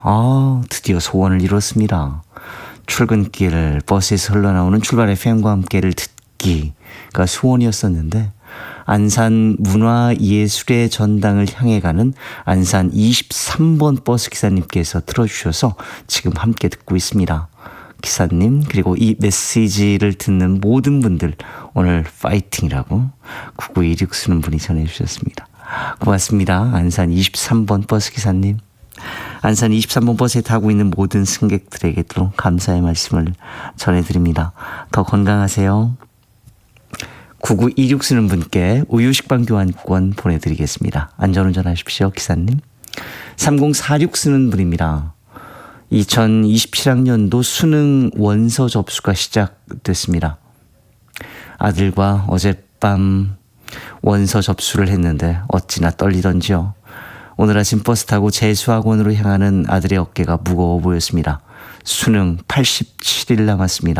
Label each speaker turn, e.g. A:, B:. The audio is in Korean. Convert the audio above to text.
A: 드디어 소원을 이뤘습니다. 출근길 버스에서 흘러나오는 출발 FM과 함께를 듣기가 소원이었었는데 안산 문화예술의 전당을 향해 가는 안산 23번 버스 기사님께서 틀어주셔서 지금 함께 듣고 있습니다. 기사님 그리고 이 메시지를 듣는 모든 분들 오늘 파이팅이라고 9916 쓰는 분이 전해주셨습니다. 고맙습니다. 안산 23번 버스 기사님. 안산 23번 버스에 타고 있는 모든 승객들에게도 감사의 말씀을 전해드립니다. 더 건강하세요. 9926 쓰는 분께 우유식빵 교환권 보내드리겠습니다. 안전운전 하십시오, 기사님. 3046 쓰는 분입니다. 2027학년도 수능 원서 접수가 시작됐습니다. 아들과 어젯밤 원서 접수를 했는데 어찌나 떨리던지요. 오늘 아침 버스 타고 재수학원으로 향하는 아들의 어깨가 무거워 보였습니다. 수능 87일 남았습니다.